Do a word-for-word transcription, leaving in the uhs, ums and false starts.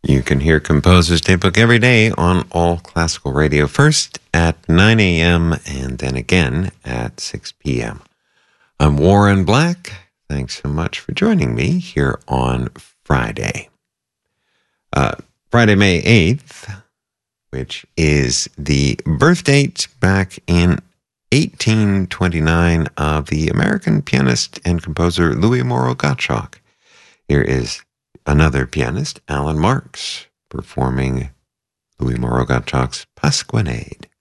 You can hear Composer's Daybook every day on All Classical Radio, first at nine a.m. and then again at six p.m. I'm Warren Black. Thanks so much for joining me here on Friday. Uh, Friday, May eighth, which is the birth date back in eighteen twenty-nine of the American pianist and composer Louis Moreau Gottschalk. Here is another pianist, Alan Marks, performing Louis Moreau Gottschalk's Pasquinade.